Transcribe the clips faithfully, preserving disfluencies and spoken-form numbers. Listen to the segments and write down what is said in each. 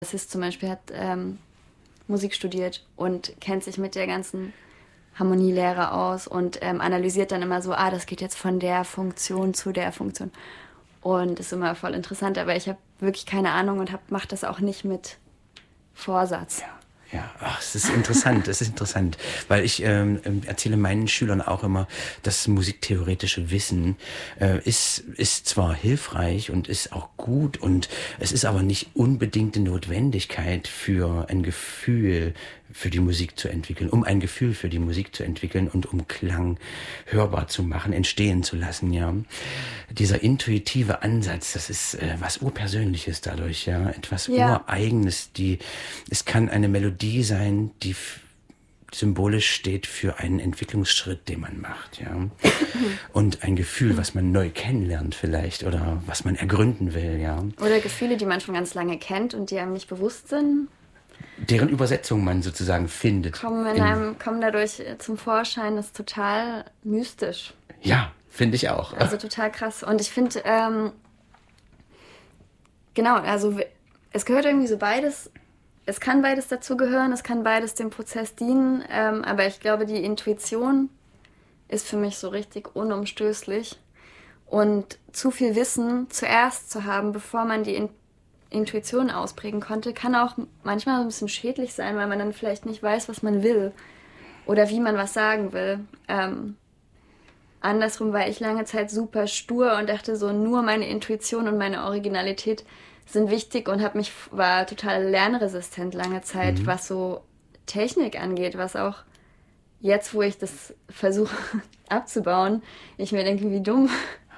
Bassist zum Beispiel hat ähm, Musik studiert und kennt sich mit der ganzen Harmonielehre aus und ähm, analysiert dann immer so, ah, das geht jetzt von der Funktion zu der Funktion. Und ist immer voll interessant, aber ich habe wirklich keine Ahnung und mache das auch nicht mit Vorsatz. Ja. Ja, ach, es ist interessant, es ist interessant, weil ich ähm, erzähle meinen Schülern auch immer, das musiktheoretische Wissen äh, ist, ist zwar hilfreich und ist auch gut und es ist aber nicht unbedingt eine Notwendigkeit für ein Gefühl für die Musik zu entwickeln, um ein Gefühl für die Musik zu entwickeln und um Klang hörbar zu machen, entstehen zu lassen, ja. Dieser intuitive Ansatz, das ist äh, was Urpersönliches dadurch, ja, etwas Ja. Ureigenes, die, es kann eine Melodie sein, die f- symbolisch steht für einen Entwicklungsschritt, den man macht, ja. Und ein Gefühl, was man neu kennenlernt vielleicht oder was man ergründen will, ja. Oder Gefühle, die man schon ganz lange kennt und die einem nicht bewusst sind, Deren Übersetzung man sozusagen findet. kommen, in In- einem, kommen dadurch zum Vorschein. Das ist total mystisch. Ja, finde ich auch. Also total krass. Und ich finde, ähm, genau, also w- es gehört irgendwie so beides. Es kann beides dazugehören, es kann beides dem Prozess dienen. Ähm, aber ich glaube, die Intuition ist für mich so richtig unumstößlich. Und zu viel Wissen zuerst zu haben, bevor man die In- Intuition ausprägen konnte, kann auch manchmal ein bisschen schädlich sein, weil man dann vielleicht nicht weiß, was man will oder wie man was sagen will. Ähm, andersrum war ich lange Zeit super stur und dachte so, nur meine Intuition und meine Originalität sind wichtig und hab mich, war total lernresistent lange Zeit, Mhm. was so Technik angeht, was auch jetzt, wo ich das versuche abzubauen, ich mir denke, wie dumm,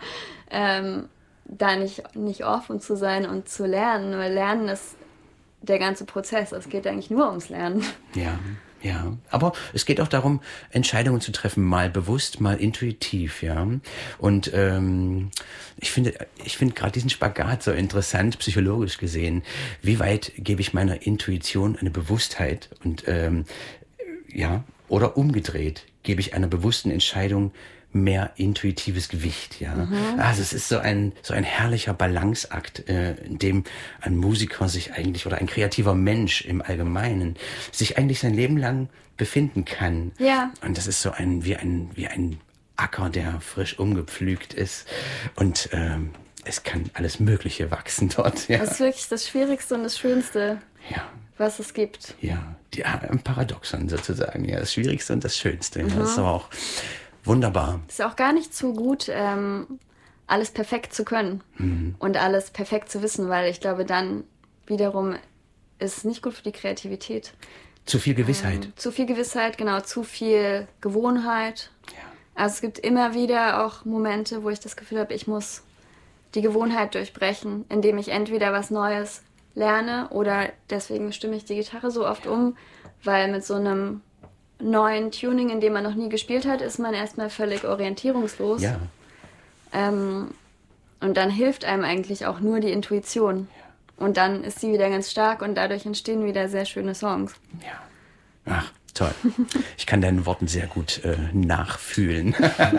ähm, da nicht, nicht offen zu sein und zu lernen, weil Lernen ist der ganze Prozess. Es geht eigentlich nur ums Lernen. Ja, ja. Aber es geht auch darum, Entscheidungen zu treffen, mal bewusst, mal intuitiv, ja. Und ähm, ich finde, ich finde gerade diesen Spagat so interessant, psychologisch gesehen. Wie weit gebe ich meiner Intuition eine Bewusstheit und ähm, ja, oder umgedreht gebe ich einer bewussten Entscheidung mehr intuitives Gewicht, ja. Mhm. Also es ist so ein so ein herrlicher Balanceakt, äh, in dem ein Musiker sich eigentlich oder ein kreativer Mensch im Allgemeinen sich eigentlich sein Leben lang befinden kann. Ja. Und das ist so ein wie ein wie ein Acker, der frisch umgepflügt ist und ähm, es kann alles Mögliche wachsen dort. Ja, Das ist wirklich das Schwierigste und das Schönste, ja. was es gibt. Ja, die, ein Paradoxon sozusagen. Ja, das Schwierigste und das Schönste. Ja, das ist aber auch wunderbar. Es ist auch gar nicht so gut, ähm, alles perfekt zu können Mhm. und alles perfekt zu wissen, weil ich glaube, dann wiederum ist es nicht gut für die Kreativität. Zu viel Gewissheit. Ähm, zu viel Gewissheit, genau, zu viel Gewohnheit. Ja. Also es gibt immer wieder auch Momente, wo ich das Gefühl habe, ich muss die Gewohnheit durchbrechen, indem ich entweder was Neues lerne oder deswegen stimme ich die Gitarre so oft um, weil mit so einem neuen Tuning, in dem man noch nie gespielt hat, ist man erstmal völlig orientierungslos. Ja. Ähm, und dann hilft einem eigentlich auch nur die Intuition. Und dann ist sie wieder ganz stark und dadurch entstehen wieder sehr schöne Songs. Ja. Ach, toll. Ich kann deinen Worten sehr gut äh, nachfühlen.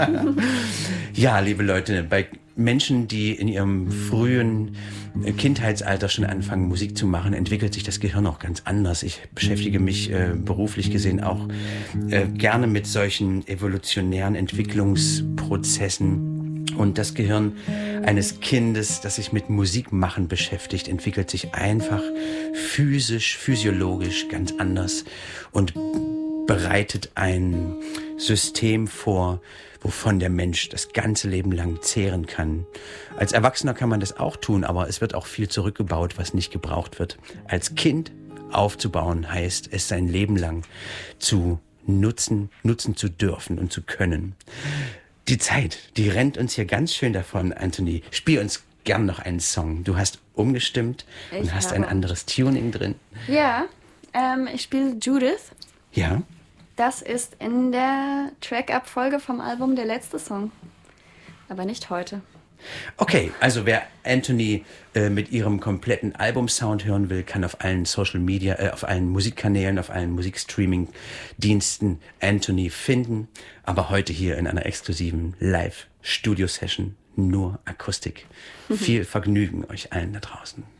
Ja, liebe Leute, bei Menschen, die in ihrem frühen äh, Kindheitsalter schon anfangen, Musik zu machen, entwickelt sich das Gehirn auch ganz anders. Ich beschäftige mich äh, beruflich gesehen auch äh, gerne mit solchen evolutionären Entwicklungsprozessen. Und das Gehirn eines Kindes, das sich mit Musikmachen beschäftigt, entwickelt sich einfach physisch, physiologisch ganz anders und bereitet ein System vor, wovon der Mensch das ganze Leben lang zehren kann. Als Erwachsener kann man das auch tun, aber es wird auch viel zurückgebaut, was nicht gebraucht wird. Als Kind aufzubauen heißt, es sein Leben lang zu nutzen, nutzen zu dürfen und zu können. Die Zeit, die rennt uns hier ganz schön davon, Anthony. Spiel uns gern noch einen Song. Du hast umgestimmt Ich und hast habe ein anderes Tuning drin. Ja, ähm, ich spiele Judith. Ja? Das ist in der Track-Up-Folge vom Album der letzte Song. Aber nicht heute. Okay, also wer Anthony äh, mit ihrem kompletten Albumsound hören will, kann auf allen Social Media, äh, auf allen Musikkanälen, auf allen Musikstreaming-Diensten Anthony finden. Aber heute hier in einer exklusiven Live-Studio-Session nur Akustik. Viel Vergnügen euch allen da draußen.